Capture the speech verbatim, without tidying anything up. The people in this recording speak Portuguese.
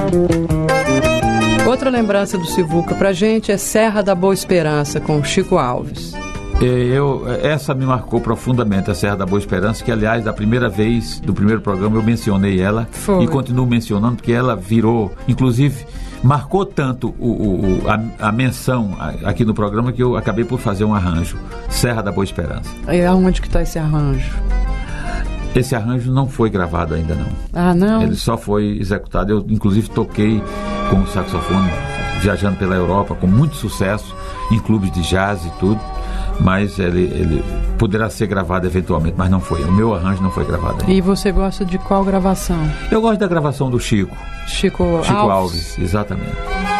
Outra lembrança do Sivuca pra gente é Serra da Boa Esperança, com Chico Alves. Eu, essa me marcou profundamente, a Serra da Boa Esperança, que aliás, da primeira vez do primeiro programa eu mencionei ela. Foi. E continuo mencionando, porque ela virou, inclusive, marcou tanto o, o, a, a menção aqui no programa que eu acabei por fazer um arranjo, Serra da Boa Esperança. E aonde que está esse arranjo? Esse arranjo não foi gravado ainda não. Ah, não? Ele só foi executado, eu inclusive toquei com o saxofone, viajando pela Europa, com muito sucesso, em clubes de jazz e tudo, mas ele, ele poderá ser gravado eventualmente, mas não foi. O meu arranjo não foi gravado ainda. E você gosta de qual gravação? Eu gosto da gravação do Chico. Chico, Chico Alves. Alves, exatamente.